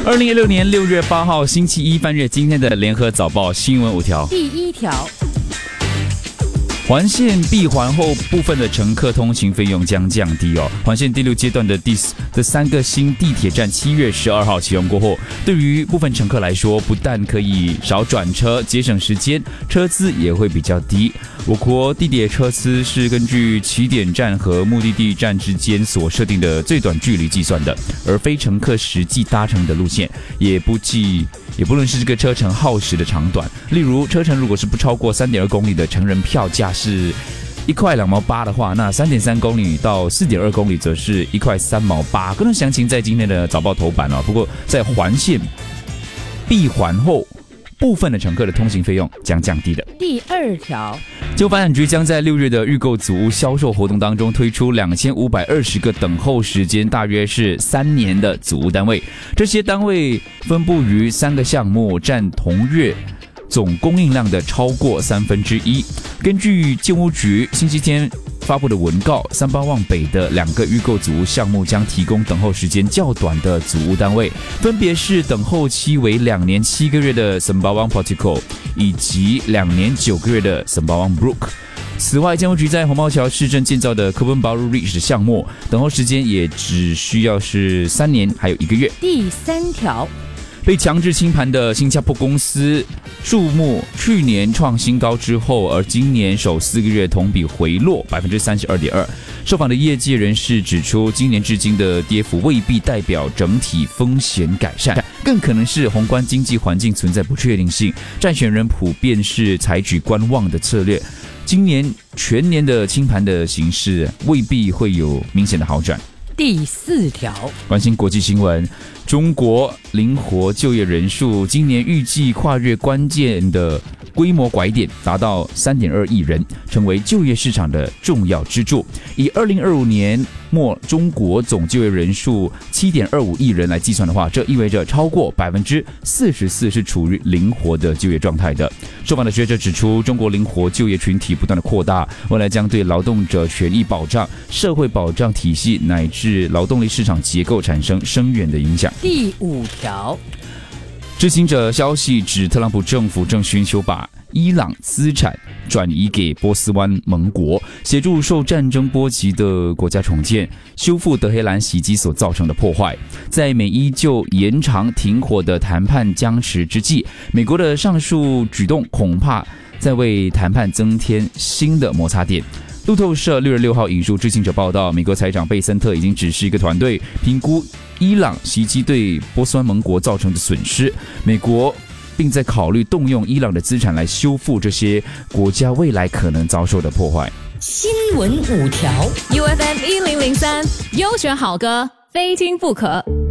2016年6月8号星期一翻阅今天的联合早报新闻5条。 第一条， 环线闭环后，部分的乘客通行费用将降低哦。环线第6阶段的3个新地铁站7月12号启用过后，对于部分乘客来说，不但可以少转车，节省时间，车资也会比较低。我国地铁车资是根据起点站和目的地站之间所设定的最短距离计算的，而非乘客实际搭乘的路线，也不论是这个车程耗时的长短。例如，车程如果是不超过3.2公里的成人票价是1块2毛8的话，那3.3公里到4.2公里则是1块3毛8。更多详情在今天的早报头版哦。不过，在环线闭环后，部分的乘客的通行费用将降低的。 第二条， 就发展局将在6月的预购组屋销售活动当中推出2520个等候时间大约是3年的组屋单位，这些单位分布于3个项目，占同月总供应量的超过1/3。根据建屋局星期天发布的文告，三巴旺北的2个预购组屋项目将提供等候时间较短的组屋单位，分别是等候期为2年7个月的 Sembawang Portico 以及2年9个月的 Sembawang Brook。此外，建屋局在红毛桥市镇建造的 Kebun Baru Ridge 的项目，等候时间也只需要是3年还有1个月。 第三条， 被强制清盘的新加坡公司数目去年创新高之后，而今年首4个月同比回落 32.2%。受访的业界人士指出，今年至今的跌幅未必代表整体风险改善，更可能是宏观经济环境存在不确定性，债权人普遍是采取观望的策略。今年全年的清盘的形势未必会有明显的好转。 第四条， 关心国际新闻，中国灵活就业人数今年预计跨越关键的规模拐点，达到3.2亿人，成为就业市场的重要支柱。以2025年末中国总就业人数7.25亿人来计算的话，这意味着超过44%是处于灵活的就业状态的。受访的学者指出，中国灵活就业群体不断的扩大，未来将对劳动者权益保障、社会保障体系乃至劳动力市场结构产生深远的影响。 第五条， 知情者消息指，特朗普政府正寻求把伊朗资产转移给波斯湾盟国，协助受战争波及的国家重建，修复德黑兰袭击所造成的破坏。在美依旧延长停火的谈判僵持之际，美国的上述举动恐怕在为谈判增添新的摩擦点。路透社6月6号引述知情者报道，美国财长贝森特已经指示一个团队评估伊朗袭击对波斯湾盟国造成的损失，美国并在考虑动用伊朗的资产来修复这些国家未来可能遭受的破坏。 新闻5条 ，UFM 1003，优选好歌，非听不可。